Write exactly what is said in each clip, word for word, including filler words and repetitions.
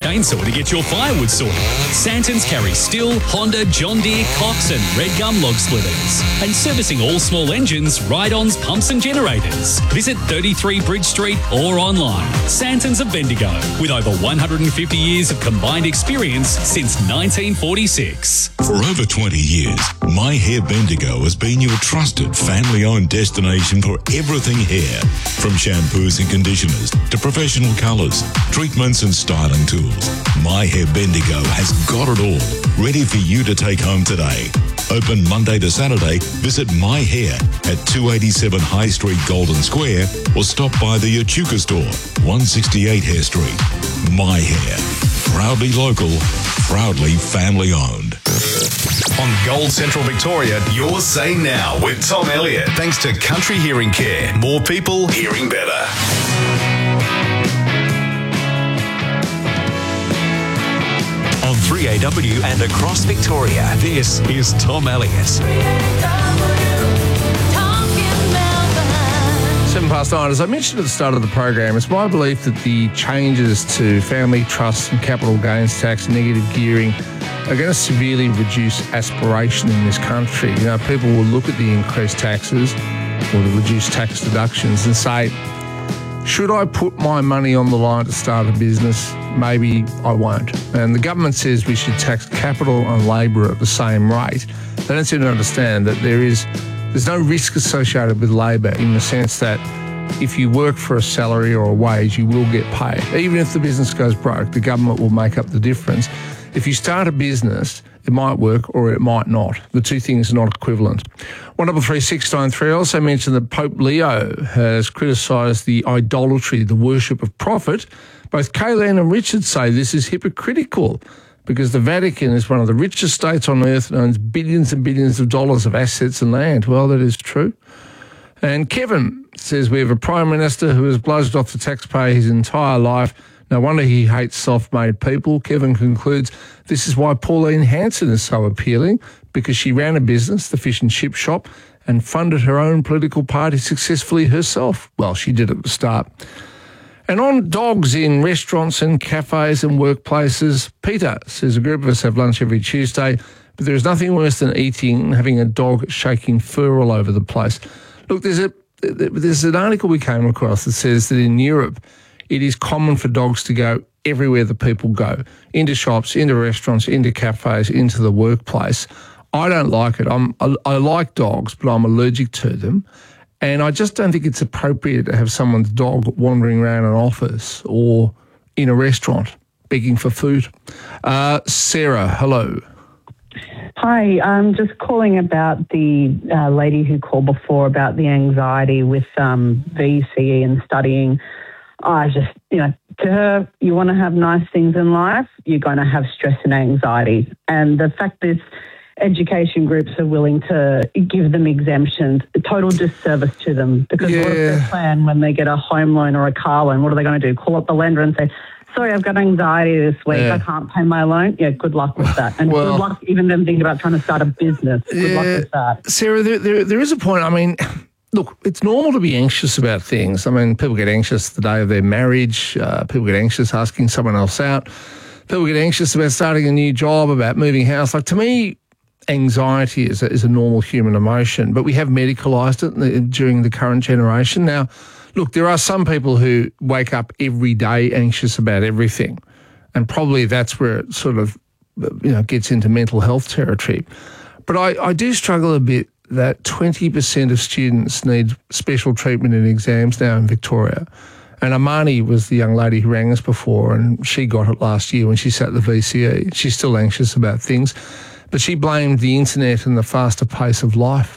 chainsaw to get your firewood sorted. Santons carry Stihl, Honda, John Deere, Cox and Red Gum log splitters. And servicing all small engines, ride-ons, pumps and generators. Visit thirty-three Bridge Street or online. Santons of Bendigo, with over one hundred fifty years of combined experience since nineteen forty-six. For over twenty years, My Hair Bendigo has been your trusted family-owned destination for everything hair. From shampoos and conditioners to professional colours, treatments and styling tools, My Hair Bendigo has got it all, ready for you to take home today. Open Monday to Saturday. Visit My Hair at two eighty-seven High Street, Golden Square, or stop by the Echuca store, one sixty-eight Hare Street. My Hair. Proudly local, proudly family-owned. On Gold Central Victoria, your Say Now with Tom Elliott. Thanks to Country Hearing Care. More people hearing better. On three A W and across Victoria, this is Tom Elliott. Seven past nine. As I mentioned at the start of the program, it's my belief that the changes to family trusts and capital gains tax and negative gearing are going to severely reduce aspiration in this country. You know, people will look at the increased taxes or the reduced tax deductions and say, should I put my money on the line to start a business? Maybe I won't. And the government says we should tax capital and labour at the same rate. They don't seem to understand that there is there's no risk associated with labour in the sense that if you work for a salary or a wage, you will get paid. Even if the business goes broke, the government will make up the difference. If you start a business, it might work or it might not. The two things are not equivalent. one double three six nine three. I also mentioned that Pope Leo has criticised the idolatry, the worship of profit. Both Kayleen and Richard say this is hypocritical because the Vatican is one of the richest states on earth and owns billions and billions of dollars of assets and land. Well, that is true. And Kevin says we have a Prime Minister who has bludged off the taxpayer his entire life. No wonder he hates self-made people. Kevin concludes this is why Pauline Hanson is so appealing, because she ran a business, the fish and chip shop, and funded her own political party successfully herself. Well, she did at the start. And on dogs in restaurants and cafes and workplaces, Peter says a group of us have lunch every Tuesday, but there is nothing worse than eating and having a dog shaking fur all over the place. Look, there's a there's an article we came across that says that in Europe, it is common for dogs to go everywhere the people go, into shops, into restaurants, into cafes, into the workplace. I don't like it. I'm, I, I like dogs, but I'm allergic to them. And I just don't think it's appropriate to have someone's dog wandering around an office or in a restaurant begging for food. Uh, Sarah, hello. Hi, I'm just calling about the uh, lady who called before about the anxiety with um, V C E and studying. I just, you know, to her, you want to have nice things in life, you're going to have stress and anxiety. And the fact that education groups are willing to give them exemptions, a total disservice to them. Because yeah. What is their plan when they get a home loan or a car loan? What are they going to do? Call up the lender and say, sorry, I've got anxiety this week. Yeah. I can't pay my loan. Yeah, good luck with that. And well, good luck even them thinking about trying to start a business. Good yeah, luck with that. Sarah, there, there, there is a point. I mean, look, it's normal to be anxious about things. I mean, people get anxious the day of their marriage. Uh, people get anxious asking someone else out. People get anxious about starting a new job, about moving house. Like, to me, anxiety is a, is a normal human emotion, but we have medicalised it in the, during the current generation. Now, look, there are some people who wake up every day anxious about everything, and probably that's where it sort of, you know, gets into mental health territory. But I, I do struggle a bit that twenty percent of students need special treatment in exams now in Victoria. And Amani was the young lady who rang us before, and she got it last year when she sat at the V C E. She's still anxious about things, but she blamed the internet and the faster pace of life.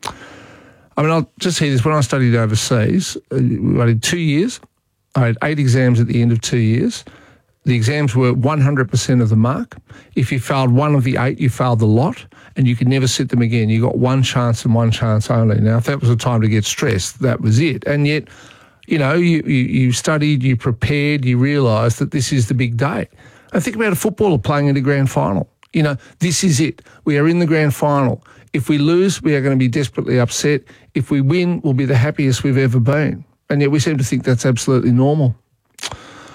I mean, I'll just say this. When I studied overseas, I did two years. I had eight exams at the end of two years. The exams were one hundred percent of the mark. If you failed one of the eight, you failed the lot, and you could never sit them again. You got one chance and one chance only. Now, if that was a time to get stressed, that was it. And yet, you know, you, you, you studied, you prepared, you realised that this is the big day. And think about a footballer playing in the grand final. You know, this is it. We are in the grand final. If we lose, we are going to be desperately upset. If we win, we'll be the happiest we've ever been. And yet we seem to think that's absolutely normal.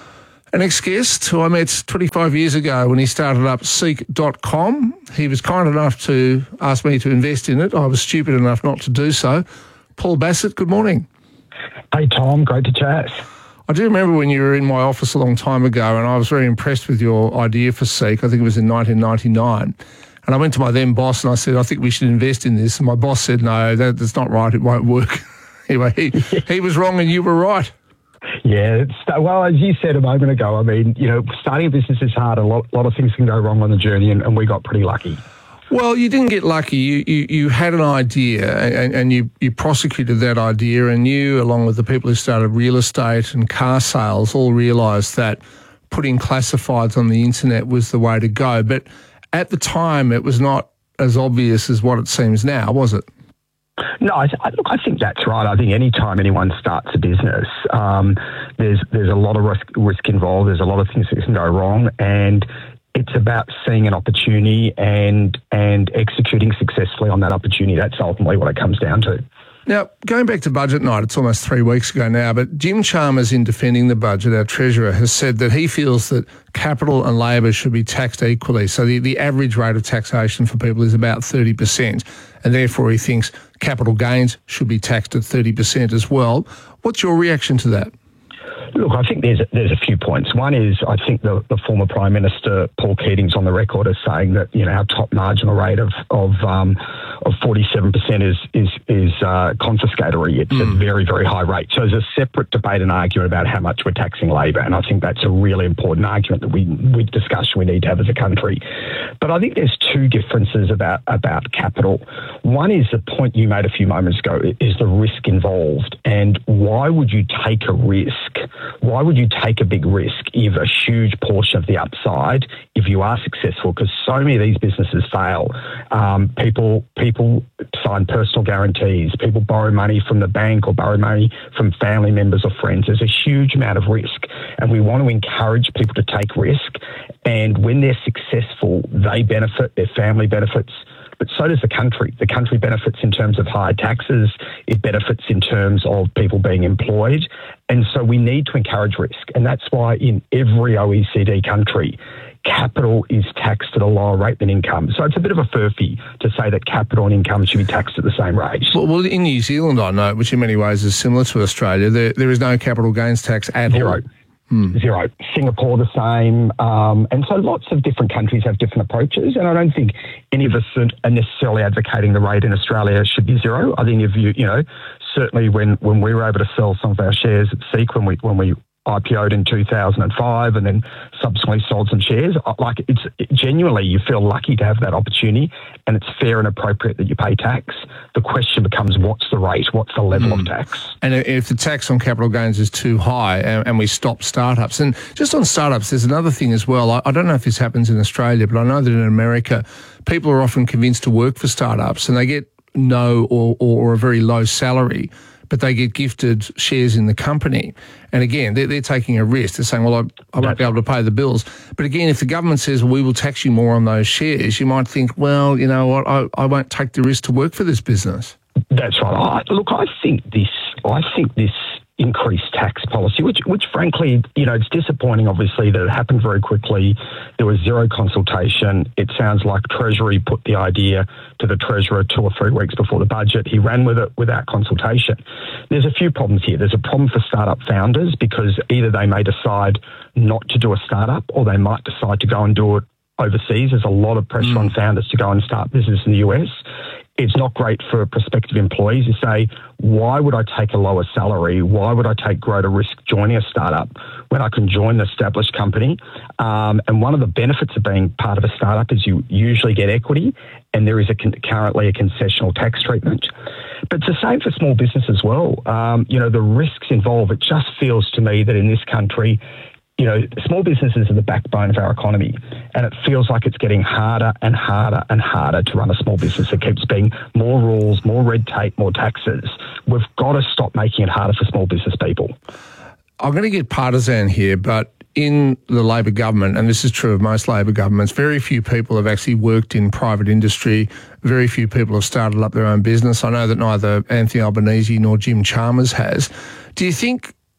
Our next guest, who I met twenty-five years ago when he started up Seek dot com. He was kind enough to ask me to invest in it. I was stupid enough not to do so. Paul Bassett, good morning. Hey, Tom. Great to chat. I do remember when you were in my office a long time ago, and I was very impressed with your idea for Seek. I think it was in nineteen ninety-nine. And I went to my then boss and I said, I think we should invest in this. And my boss said, no, that, that's not right. It won't work. Anyway, he, he was wrong and you were right. Yeah, it's, well, as you said a moment ago, I mean, you know, starting a business is hard. A lot, lot of things can go wrong on the journey, and, and we got pretty lucky. Well, you didn't get lucky. You you, you had an idea, and, and you, you prosecuted that idea, and you, along with the people who started real estate and car sales, all realised that putting classifieds on the internet was the way to go. But at the time, it was not as obvious as what it seems now, was it? No, I, I, look, I think that's right. I think any time anyone starts a business, um, there's there's a lot of risk, risk involved. There's a lot of things that can go wrong, and it's about seeing an opportunity and and executing successfully on that opportunity. That's ultimately what it comes down to. Now, going back to budget night, it's almost three weeks ago now, but Jim Chalmers, in defending the budget, our Treasurer, has said that he feels that capital and labour should be taxed equally. So the, the average rate of taxation for people is about thirty percent, and therefore he thinks capital gains should be taxed at thirty percent as well. What's your reaction to that? Look, I think there's a, there's a few points. One is I think the, the former Prime Minister, Paul Keating's on the record as saying that, you know, our top marginal rate of of um, of forty-seven percent is is is uh, confiscatory. It's mm. a very, very high rate. So there's a separate debate and argument about how much we're taxing labour, and I think that's a really important argument that we we discussion we need to have as a country. But I think there's two differences about about capital. One is the point you made a few moments ago, is the risk involved, and why would you take a risk? Why would you take a big risk if a huge portion of the upside, if you are successful? Because so many of these businesses fail. Um, people people sign personal guarantees. People borrow money from the bank or borrow money from family members or friends. There's a huge amount of risk, and we want to encourage people to take risk. And when they're successful, they benefit, their family benefits, but so does the country. The country benefits in terms of higher taxes. It benefits in terms of people being employed. And so we need to encourage risk. And that's why in every O E C D country, capital is taxed at a lower rate than income. So it's a bit of a furphy to say that capital and income should be taxed at the same rate. Well, well in New Zealand, I know, which in many ways is similar to Australia, there, there is no capital gains tax at Zero. all. Hmm. Zero. Singapore the same. Um, and so lots of different countries have different approaches, and I don't think any of us are necessarily advocating the rate in Australia should be zero. I think if you, you know, certainly when, when we were able to sell some of our shares at Seek, when we when we I P O'd in two thousand five and then subsequently sold some shares, like it's it, genuinely you feel lucky to have that opportunity, and it's fair and appropriate that you pay tax. The question becomes, what's the rate? What's the level mm. of tax? And if the tax on capital gains is too high and, and we stop startups, and just on startups, there's another thing as well. I, I don't know if this happens in Australia, but I know that in America, people are often convinced to work for startups and they get no or, or, or a very low salary, but they get gifted shares in the company. And again, they're, they're taking a risk. They're saying, well, I, I won't be able to pay the bills. But again, if the government says, well, we will tax you more on those shares, you might think, well, you know what, I, I won't take the risk to work for this business. That's right. I, look, I think this, I think this increased tax policy, which, which frankly, you know, it's disappointing, obviously, that it happened very quickly. There was zero consultation. It sounds like Treasury put the idea to the Treasurer two or three weeks before the budget. He ran with it without consultation. There's a few problems here. There's a problem for startup founders because either they may decide not to do a startup or they might decide to go and do it overseas. There's a lot of pressure mm. on founders to go and start business in the U S. It's not great for prospective employees who say, why would I take a lower salary? Why would I take greater risk joining a startup when I can join an established company? Um, and one of the benefits of being part of a startup is you usually get equity, and there is a con- currently a concessional tax treatment. But it's the same for small business as well. Um, you know, the risks involved, it just feels to me that in this country, you know, small businesses are the backbone of our economy, and it feels like it's getting harder and harder and harder to run a small business. It keeps being more rules, more red tape, more taxes. We've got to stop making it harder for small business people. I'm going to get partisan here, but in the Labor government, and this is true of most Labor governments, very few people have actually worked in private industry. Very few people have started up their own business. I know that neither Anthony Albanese nor Jim Chalmers has. Do you think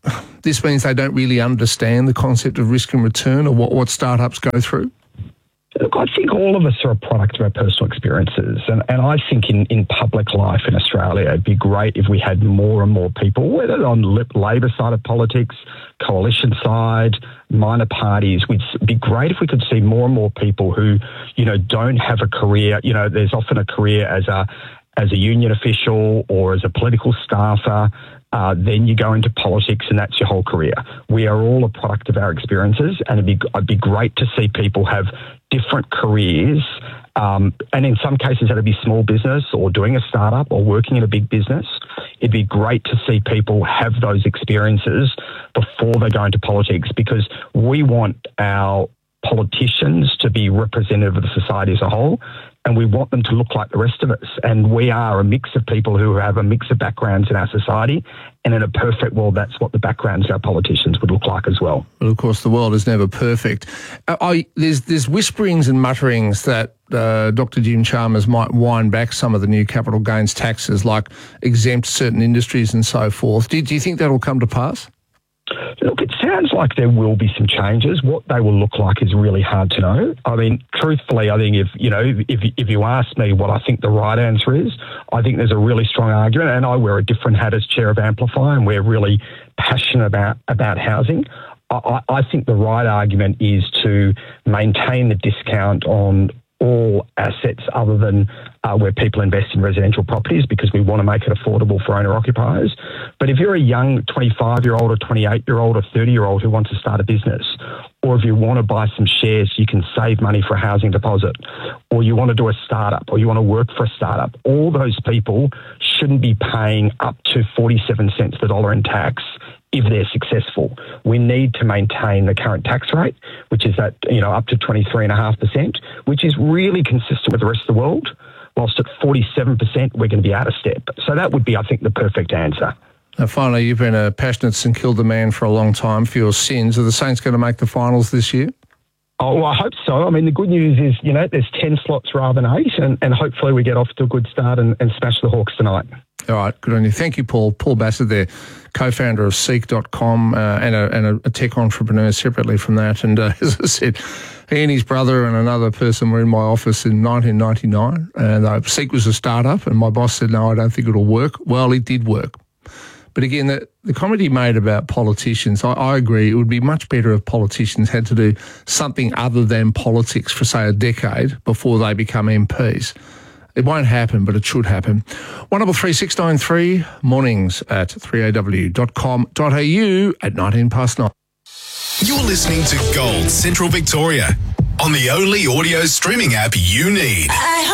this means they don't really understand the concept of risk and return or what, what startups go through? Look, I think all of us are a product of our personal experiences. And, and I think in, in public life in Australia, it'd be great if we had more and more people, whether on the Labor side of politics, coalition side, minor parties. It'd be great if we could see more and more people who, you know, don't have a career. You know, there's often a career as a as a union official or as a political staffer. Uh, then you go into politics and that's your whole career. We are all a product of our experiences, and it'd be, it'd be great to see people have different careers. Um, and in some cases, that'd be small business or doing a startup or working in a big business. It'd be great to see people have those experiences before they go into politics, because we want our politicians to be representative of the society as a whole, and we want them to look like the rest of us. And we are a mix of people who have a mix of backgrounds in our society, and in a perfect world, that's what the backgrounds of our politicians would look like as well. Well, of course, the world is never perfect. Uh, I, there's, there's whisperings and mutterings that uh, Doctor Jim Chalmers might wind back some of the new capital gains taxes, like exempt certain industries and so forth. Do, do you think that will come to pass? Look, it sounds like there will be some changes. What they will look like is really hard to know. I mean, truthfully, I think if, you know, if, if you ask me what I think the right answer is, I think there's a really strong argument, and I wear a different hat as chair of Amplify, and we're really passionate about, about housing. I, I think the right argument is to maintain the discount on all assets other than uh, where people invest in residential properties, because we want to make it affordable for owner-occupiers. But if you're a young twenty-five-year-old or twenty-eight-year-old or thirty-year-old who wants to start a business, or if you want to buy some shares, you can save money for a housing deposit, or you want to do a startup, or you want to work for a startup, all those people shouldn't be paying up to forty-seven cents the dollar in tax if they're successful. We need to maintain the current tax rate, which is at, you know, up to twenty-three point five percent, which is really consistent with the rest of the world. Whilst at forty-seven percent, we're going to be out of step. So that would be, I think, the perfect answer. Now, finally, you've been a passionate St Kilda man for a long time for your sins. Are the Saints going to make the finals this year? Oh, well, I hope so. I mean, the good news is, you know, there's ten slots rather than eight, and, and hopefully we get off to a good start and, and smash the Hawks tonight. All right, good on you. Thank you, Paul. Paul Bassett there, co-founder of Seek dot com uh, and, a, and a tech entrepreneur separately from that. And uh, as I said, he and his brother and another person were in my office in nineteen ninety-nine, and uh, Seek was a startup, and my boss said, no, I don't think it'll work. Well, it did work. But again, the, the comment he made about politicians, I, I agree, it would be much better if politicians had to do something other than politics for, say, a decade before they become M Ps. It won't happen, but it should happen. one three three six nine three, mornings at three a w dot com dot a u at nineteen past nine. You're listening to Gold Central Victoria on the only audio streaming app you need.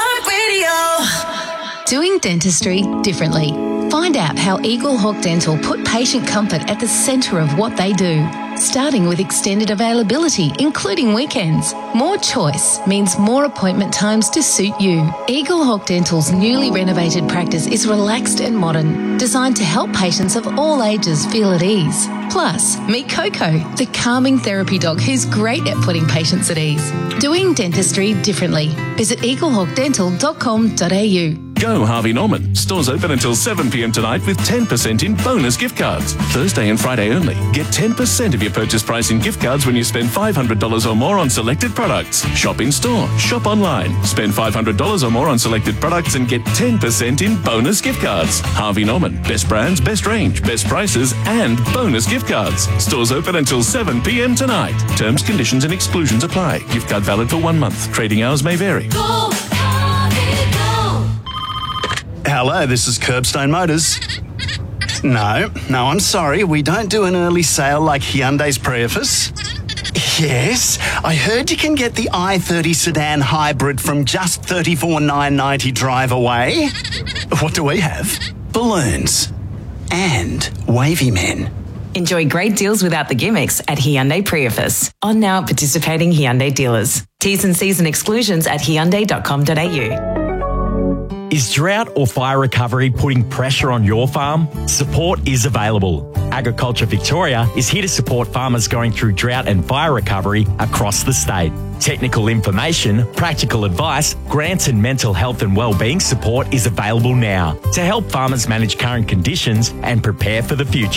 iHeartRadio. Doing dentistry differently. Find out how Eagle Hawk Dental put patient comfort at the centre of what they do. Starting with extended availability, including weekends. More choice means more appointment times to suit you. Eagle Hawk Dental's newly renovated practice is relaxed and modern, designed to help patients of all ages feel at ease. Plus, meet Coco, the calming therapy dog who's great at putting patients at ease. Doing dentistry differently. Visit eagle hawk dental dot com dot a u. Go Harvey Norman. Stores open until seven p m tonight with ten percent in bonus gift cards. Thursday and Friday only. Get ten percent of your purchase price in gift cards when you spend five hundred dollars or more on selected products. Shop in store. Shop online. Spend five hundred dollars or more on selected products and get ten percent in bonus gift cards. Harvey Norman. Best brands, best range, best prices, and bonus gift cards. Stores open until seven p m tonight. Terms, conditions, and exclusions apply. Gift card valid for one month. Trading hours may vary. Go, Harvey, go. Hello, this is Curbstone Motors. No, no, I'm sorry. We don't do an early sale like Hyundai's Prius. Yes, I heard you can get the i thirty sedan hybrid from just thirty-four thousand nine hundred ninety drive away. What do we have? Balloons. And wavy men. Enjoy great deals without the gimmicks at Hyundai Prius. On now at participating Hyundai dealers. T's and C's and exclusions at hyundai dot com dot a u. Is drought or fire recovery putting pressure on your farm? Support is available. Agriculture Victoria is here to support farmers going through drought and fire recovery across the state. Technical information, practical advice, grants and mental health and wellbeing support is available now to help farmers manage current conditions and prepare for the future.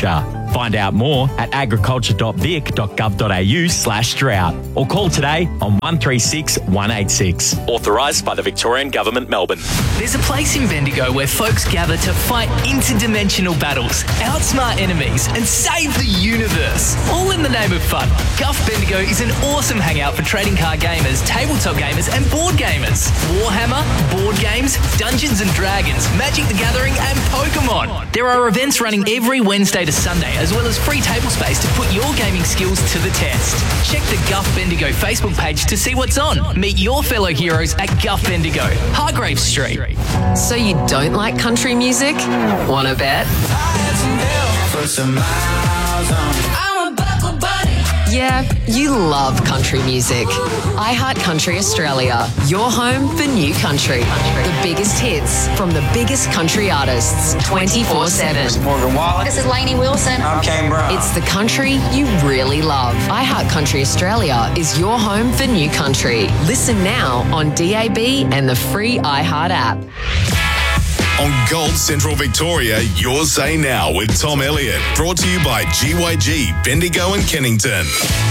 Find out more at agriculture dot vic dot gov dot a u slash drought or call today on one three six one eight six. Authorised by the Victorian Government, Melbourne. There's a place in Bendigo where folks gather to fight interdimensional battles, outsmart enemies, and save the universe. All in the name of fun. Guff Bendigo is an awesome hangout for trading card gamers, tabletop gamers, and board gamers. Warhammer, board games, Dungeons and Dragons, Magic the Gathering, and Pokemon. There are events running every Wednesday to Sunday, as well as free table space to put your gaming skills to the test. Check the Guff Bendigo Facebook page to see what's on. Meet your fellow heroes at Guff Bendigo, Hargrave Street. So you don't like country music? Wanna bet? Yeah, you love country music. iHeart Country Australia, your home for new country. The biggest hits from the biggest country artists, twenty-four seven. Morgan Wallen. This is Lainey Wilson. I'm Kane Brown. It's the country you really love. iHeart Country Australia is your home for new country. Listen now on D A B and the free iHeart app. On Gold Central Victoria, Your Say Now with Tom Elliott. Brought to you by G Y G, Bendigo and Kennington.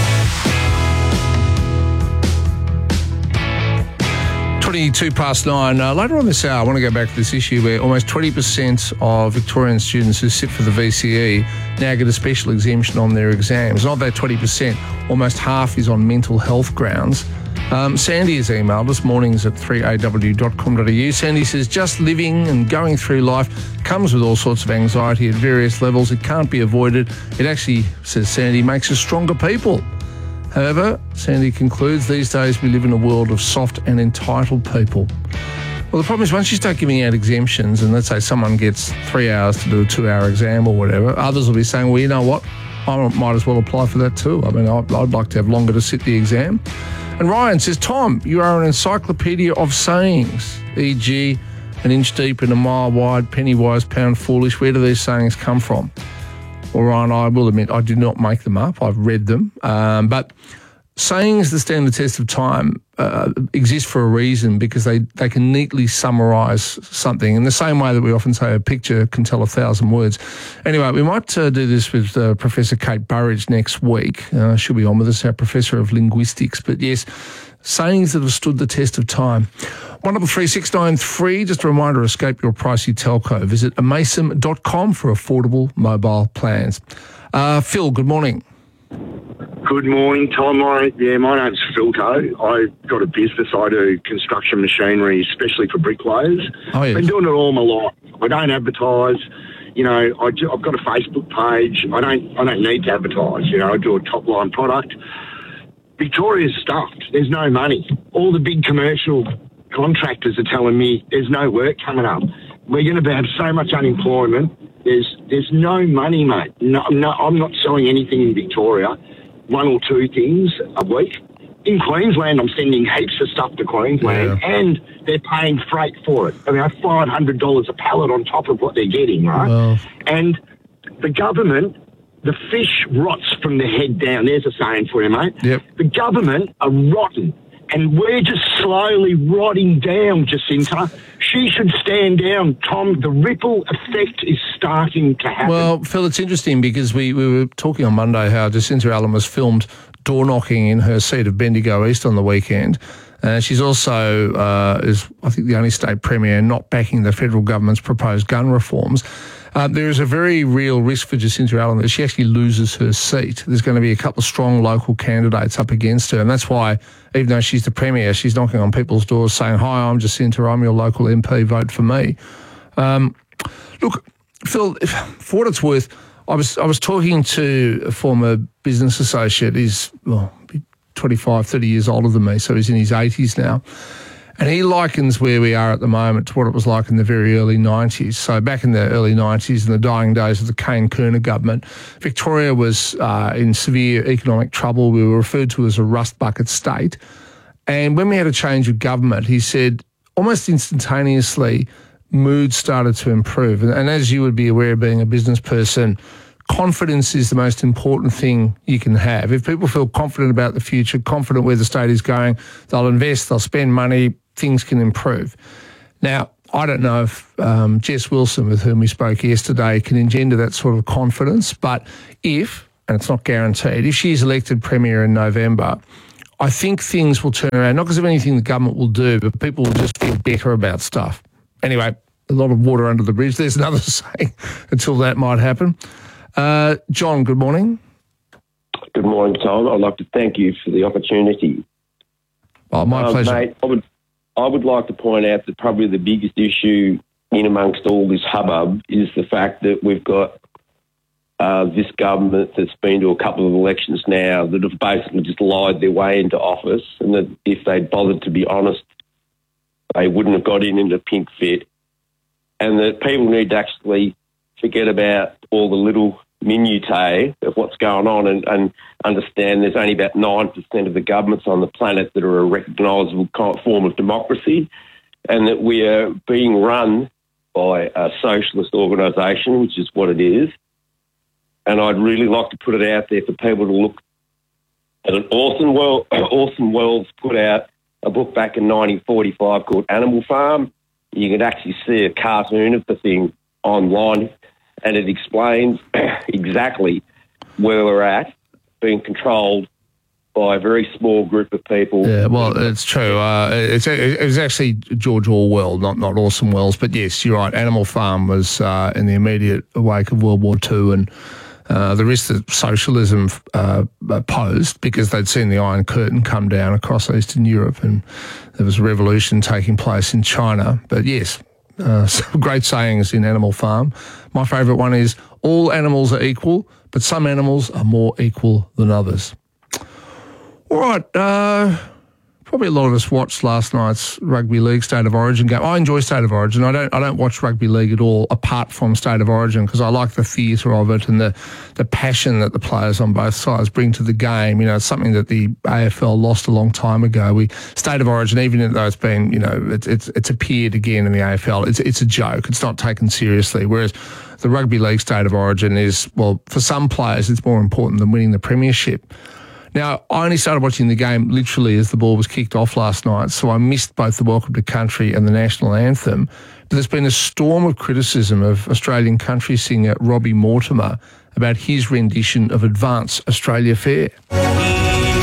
twenty-two past nine. Uh, later on this hour, I want to go back to this issue where almost twenty percent of Victorian students who sit for the V C E now get a special exemption on their exams. Not that twenty percent, almost half is on mental health grounds. Um, Sandy has emailed us, mornings at three a w dot com dot a u. Sandy says, just living and going through life comes with all sorts of anxiety at various levels. It can't be avoided. It actually, says Sandy, makes us stronger people. However, Sandy concludes, these days we live in a world of soft and entitled people. Well, the problem is once you start giving out exemptions, and let's say someone gets three hours to do a two-hour exam or whatever, others will be saying, well, you know what, I might as well apply for that too. I mean, I'd, I'd like to have longer to sit the exam. And Ryan says, Tom, you are an encyclopedia of sayings, for example, an inch deep and a mile wide, penny wise, pound foolish. Where do these sayings come from? Well, Ryan, I will admit I did not make them up. I've read them. Um, but sayings that stand the test of time uh, exist for a reason because they, they can neatly summarise something in the same way that we often say a picture can tell a thousand words. Anyway, we might uh, do this with uh, Professor Kate Burridge next week. Uh, she'll be on with us, our Professor of Linguistics. But yes, sayings that have stood the test of time. one double three six nine three, just a reminder, escape your pricey telco. Visit amasum dot com for affordable mobile plans. Uh, Phil, good morning. Good morning, Tom. I, yeah, my name's Philto. I've got a business. I do construction machinery, especially for bricklayers. Oh, yes. Been doing it all my life. I don't advertise. You know, I do, I've got a Facebook page. I don't. I don't need to advertise. You know, I do a top line product. Victoria's stuffed. There's no money. All the big commercial contractors are telling me there's no work coming up. We're going to have so much unemployment. There's there's no money, mate. No, no, I'm not selling anything in Victoria. One or two things a week. In Queensland, I'm sending heaps of stuff to Queensland, yeah. And they're paying freight for it. I mean, five hundred dollars a pallet on top of what they're getting, right? Well. And the government, the fish rots from the head down. There's a saying for you, mate. Yep. The government are rotten, and we're just slowly rotting down, Jacinta. She should stand down, Tom. The ripple effect is starting to happen. Well, Phil, it's interesting because we, we were talking on Monday how Jacinta Allen was filmed door knocking in her seat of Bendigo East on the weekend. Uh, she's also, uh, is I think, the only state premier not backing the federal government's proposed gun reforms. Uh, there is a very real risk for Jacinta Allen that she actually loses her seat. There's going to be a couple of strong local candidates up against her, and that's why, even though she's the premier, she's knocking on people's doors saying, hi, I'm Jacinta, I'm your local M P, vote for me. Um, look, Phil, for what it's worth, I was I was talking to a former business associate. He's, well, twenty-five, thirty years older than me, so he's in his eighties now. And he likens where we are at the moment to what it was like in the very early nineties. So back in the early nineties, in the dying days of the Kane-Kerner government, Victoria was uh, in severe economic trouble. We were referred to as a rust bucket state. And when we had a change of government, he said almost instantaneously mood started to improve. And, and as you would be aware, being a business person, confidence is the most important thing you can have. If people feel confident about the future, confident where the state is going, they'll invest, they'll spend money, things can improve. Now, I don't know if um, Jess Wilson, with whom we spoke yesterday, can engender that sort of confidence. But if, and it's not guaranteed, if she's elected Premier in November, I think things will turn around, not because of anything the government will do, but people will just feel better about stuff. Anyway, a lot of water under the bridge. There's another saying until that might happen. Uh, John, good morning. Good morning, Tom. I'd like to thank you for the opportunity. Oh, my um, pleasure. Mate, I would, I would like to point out that probably the biggest issue in amongst all this hubbub is the fact that we've got uh, this government that's been to a couple of elections now that have basically just lied their way into office, and that if they'd bothered to be honest, they wouldn't have got in in a pink fit, and that people need to actually forget about all the little minutiae of what's going on and, and understand there's only about nine percent of the governments on the planet that are a recognisable form of democracy, and that we are being run by a socialist organisation, which is what it is. And I'd really like to put it out there for people to look at an Orson Welles, Orson Welles put out a book back in nineteen forty-five called Animal Farm. You can actually see a cartoon of the thing online, and it explains exactly where we're at, being controlled by a very small group of people. Yeah, well, it's true. Uh, it's, it was actually George Orwell, not not Orson Welles. But yes, you're right. Animal Farm was uh, in the immediate wake of World War Two, and uh, the risk that socialism uh, posed, because they'd seen the Iron Curtain come down across Eastern Europe, and there was a revolution taking place in China. But yes, uh, some great sayings in Animal Farm. My favourite one is, all animals are equal, but some animals are more equal than others. All right, uh, probably a lot of us watched last night's Rugby League State of Origin game. I enjoy State of Origin. I don't I don't watch Rugby League at all apart from State of Origin, because I like the theatre of it and the, the passion that the players on both sides bring to the game. You know, it's something that the A F L lost a long time ago. We State of Origin, even though it's been, you know, it's it's, it's appeared again in the A F L, it's it's a joke. It's not taken seriously, whereas the Rugby League State of Origin is, well, for some players, it's more important than winning the premiership. Now, I only started watching the game literally as the ball was kicked off last night, so I missed both the Welcome to Country and the national anthem. But there's been a storm of criticism of Australian country singer Robbie Mortimer about his rendition of Advance Australia Fair.